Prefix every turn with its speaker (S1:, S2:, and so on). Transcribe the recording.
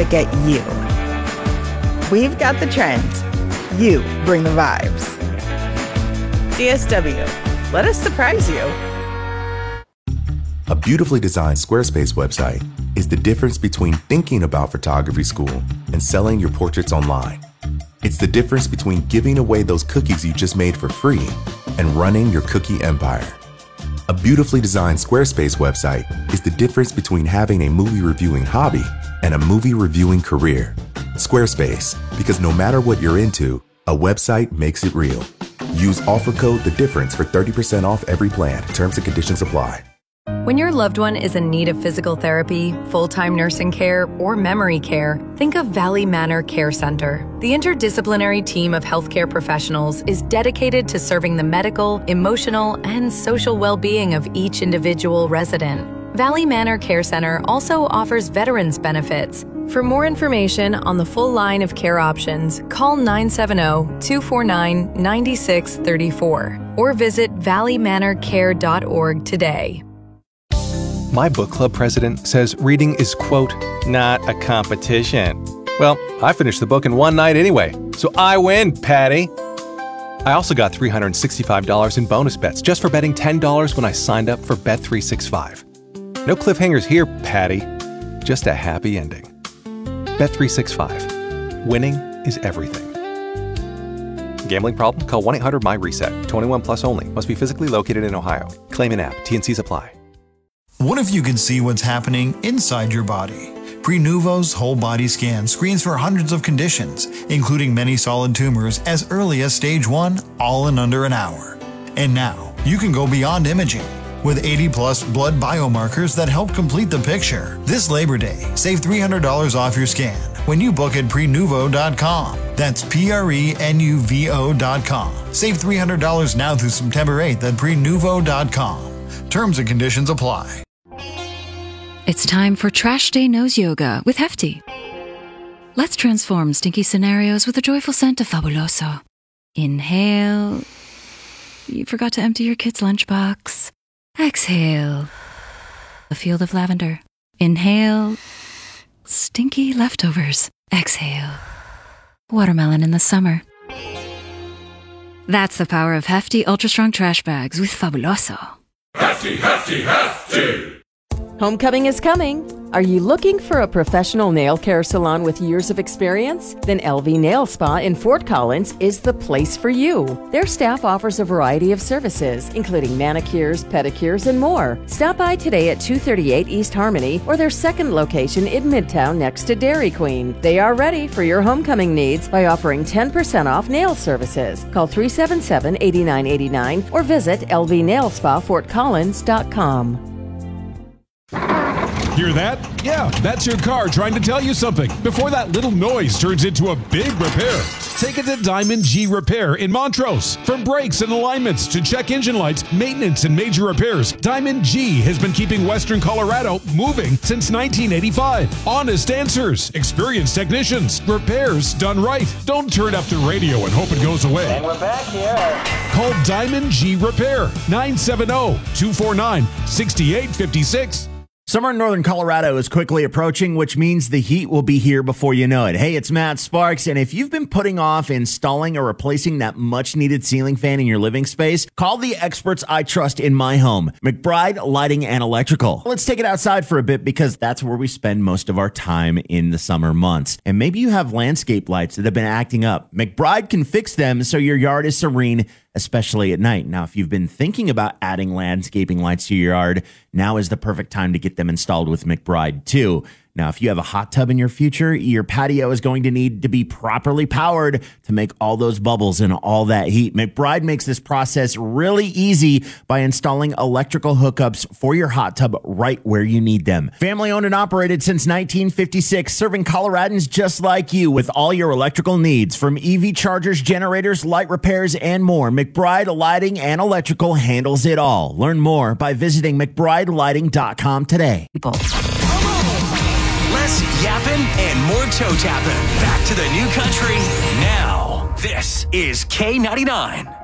S1: that get you. We've got the trends. You bring the vibes. DSW, let us surprise you.
S2: A beautifully designed Squarespace website is the difference between thinking about photography school and selling your portraits online. It's the difference between giving away those cookies you just made for free and running your cookie empire. A beautifully designed Squarespace website is the difference between having a movie reviewing hobby and a movie reviewing career. Squarespace, because no matter what you're into, a website makes it real. Use offer code The Difference for 30% off every plan. Terms and conditions apply.
S3: When your loved one is in need of physical therapy, full-time nursing care, or memory care, think of Valley Manor Care Center. The interdisciplinary team of healthcare professionals is dedicated to serving the medical, emotional, and social well-being of each individual resident. Valley Manor Care Center also offers veterans benefits. For more information on the full line of care options, call 970-249-9634 or visit valleymanorcare.org today.
S4: My book club president says reading is, quote, not a competition. Well, I finished the book in one night anyway, so I win, Patty. I also got $365 in bonus bets just for betting $10 when I signed up for Bet365. No cliffhangers here, Patty. Just a happy ending. Bet365. Winning is everything. Gambling problem? Call 1-800-MY-RESET. 21 plus only. Must be physically located in Ohio. Claim in app. T&Cs apply.
S5: What if you could see what's happening inside your body? Prenuvo's whole body scan screens for hundreds of conditions, including many solid tumors as early as stage 1, all in under an hour. And now, you can go beyond imaging. With 80-plus blood biomarkers that help complete the picture. This Labor Day, save $300 off your scan when you book at Prenuvo.com. That's Prenuvo.com. Save $300 now through September 8th at Prenuvo.com. Terms and conditions apply.
S6: It's time for Trash Day Nose Yoga with Hefty. Let's transform stinky scenarios with a joyful scent of Fabuloso. Inhale. You forgot to empty your kid's lunchbox. Exhale. A field of lavender. Inhale. Stinky leftovers. Exhale. Watermelon in the summer. That's the power of Hefty Ultra Strong Trash Bags with Fabuloso.
S7: Hefty, hefty, hefty!
S8: Homecoming is coming. Are you looking for a professional nail care salon with years of experience? Then LV Nail Spa in Fort Collins is the place for you. Their staff offers a variety of services, including manicures, pedicures, and more. Stop by today at 238 East Harmony or their second location in Midtown next to Dairy Queen. They are ready for your homecoming needs by offering 10% off nail services. Call 377-8989 or visit lvnailspafortcollins.com.
S9: Hear that? Yeah, that's your car trying to tell you something before that little noise turns into a big repair. Take it to Diamond G Repair in Montrose. From brakes and alignments to check engine lights, maintenance, and major repairs, Diamond G has been keeping Western Colorado moving since 1985. Honest answers, experienced technicians, repairs done right. Don't turn up the radio and hope it goes away.
S10: And we're back here.
S9: Call Diamond G Repair, 970-249-6856.
S11: Summer in northern Colorado is quickly approaching, which means the heat will be here before you know it. Hey, it's Matt Sparks, and if you've been putting off installing or replacing that much-needed ceiling fan in your living space, call the experts I trust in my home, McBride Lighting and Electrical. Let's take it outside for a bit because that's where we spend most of our time in the summer months. And maybe you have landscape lights that have been acting up. McBride can fix them so your yard is serene, especially at night. Now, if you've been thinking about adding landscaping lights to your yard, now is the perfect time to get them installed with McBride too. Now, if you have a hot tub in your future, your patio is going to need to be properly powered to make all those bubbles and all that heat. McBride makes this process really easy by installing electrical hookups for your hot tub right where you need them. Family owned and operated since 1956, serving Coloradans just like you with all your electrical needs. From EV chargers, generators, light repairs, and more, McBride Lighting and Electrical handles it all. Learn more by visiting McBrideLighting.com today.
S12: Less yapping and more toe tapping. Back to the new country now. This is K99.